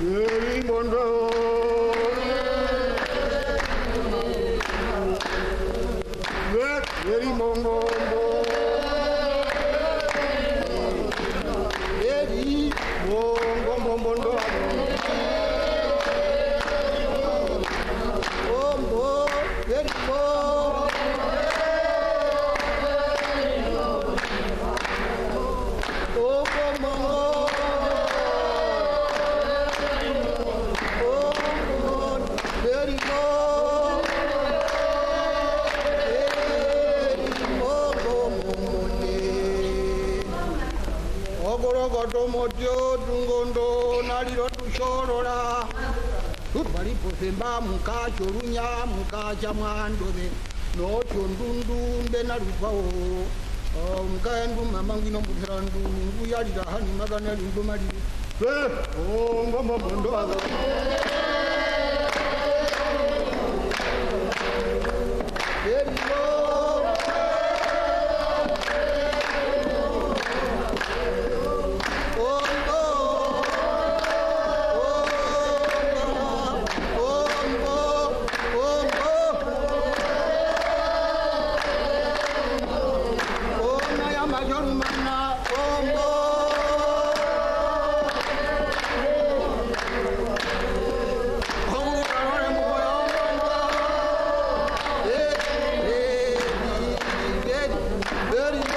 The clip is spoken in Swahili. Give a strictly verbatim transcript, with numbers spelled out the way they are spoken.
Very wonderful. Very mongo. Very mongo mongo. Mongo. Very mongo. Oh mongo. Very mongo. Ogorogodo mojo dungondo naliro tushorora tubali posemba muka chorunya muka chamwandobe no chondundu mbena rupao muka ndu mamangino mbuherandu nguyalira hani magana limbo mali eh oh ngombo bondo aza Very